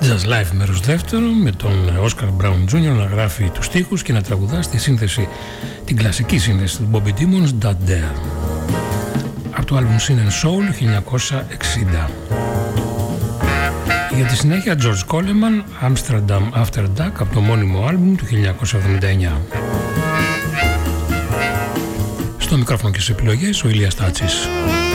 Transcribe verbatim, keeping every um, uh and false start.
Jazz Live μέρος δεύτερο, με τον Όσκαρ Μπράουν τζούνιορ να γράφει τους στίχους και να τραγουδά στη σύνθεση, την κλασική σύνθεση του Bobby Timmons, That There, από το άλμπουμ Sin and Soul χίλια εννιακόσια εξήντα. Για τη συνέχεια George Coleman, Amsterdam After Dark, από το μόνιμο άλμπουμ του χίλια εννιακόσια εβδομήντα εννιά. Στο μικρόφωνο και στις επιλογές ο Ηλίας Τάτσης.